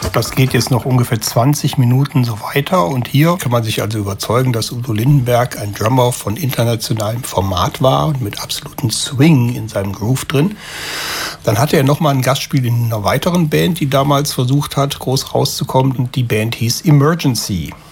Das geht jetzt noch ungefähr 20 Minuten so weiter und hier kann man sich also überzeugen, dass Udo Lindenberg ein Drummer von internationalem Format war und mit absolutem Swing in seinem Groove drin. Dann hatte er nochmal ein Gastspiel in einer weiteren Band, die damals versucht hat, groß rauszukommen, und die Band hieß Emergency.